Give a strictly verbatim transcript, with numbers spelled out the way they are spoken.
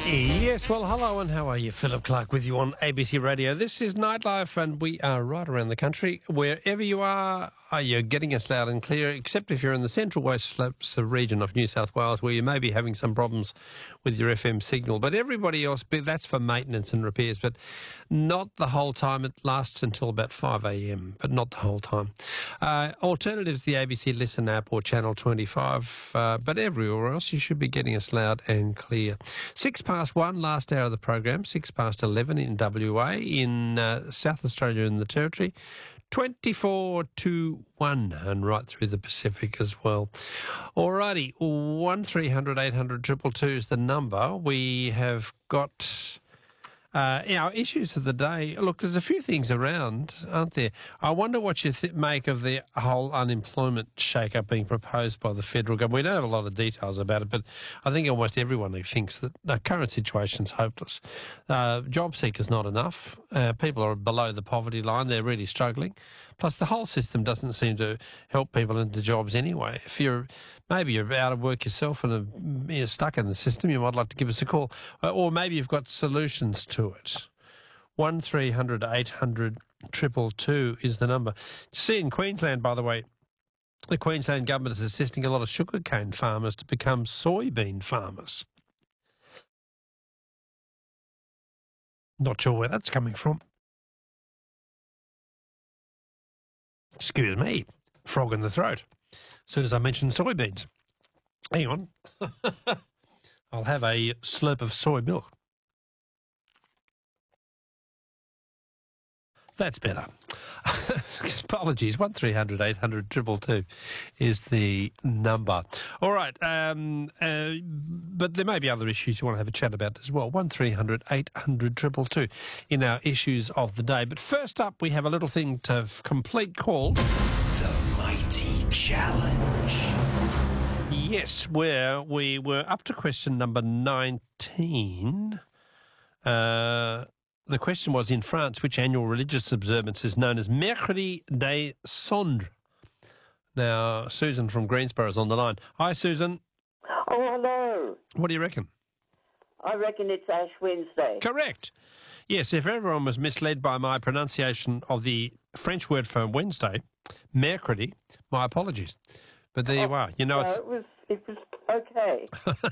Yes, well, hello and how are you? Philip Clark with you on A B C Radio. This is Nightlife and we are right around the country. Wherever you are, you're getting us loud and clear, except if you're in the Central West Slopes region of New South Wales where you may be having some problems with your F M signal. But everybody else, that's for maintenance and repairs, but not the whole time. It lasts until about five a m, but not the whole time. Uh, alternatives, the A B C Listen app or Channel twenty-five, uh, but everywhere else you should be getting us loud and clear. Six past one, last hour of the program, six past eleven in W A, in uh, South Australia and the Territory, twenty-four to one, and right through the Pacific as well. Alrighty, one three hundred eight hundred two two two is the number. We have got uh, our issues of the day. Look, there's a few things around, aren't there? I wonder what you th- make of the whole unemployment shake-up being proposed by the federal government. We don't have a lot of details about it, but I think almost everyone thinks that the current situation's hopeless. Uh, job seekers not enough. Uh, people are below the poverty line. They're really struggling. Plus, the whole system doesn't seem to help people into jobs anyway. If you're maybe you're out of work yourself and you're stuck in the system, you might like to give us a call. Or maybe you've got solutions to it. one three hundred eight hundred two two two is the number. You see, in Queensland, by the way, the Queensland government is assisting a lot of sugarcane farmers to become soybean farmers. Not sure where that's coming from. Excuse me, frog in the throat. As soon as I mention soybeans. Hang on. I'll have a slurp of soy milk. That's better. Apologies. one three hundred eight hundred two two two is the number. All right. Um, uh, but there may be other issues you want to have a chat about as well. one three hundred eight hundred two two two in our issues of the day. But first up, we have a little thing to complete called The Mighty Challenge. Yes, where we were up to question number nineteen. Uh... The question was, in France, which annual religious observance is known as Mercredi des Cendres? Now, Susan from Greensboro is on the line. Hi, Susan. Oh, hello. What do you reckon? I reckon it's Ash Wednesday. Correct. Yes, if everyone was misled by my pronunciation of the French word for Wednesday, Mercredi, my apologies. But there oh, you are. You know, no, it's... it was, it was okay.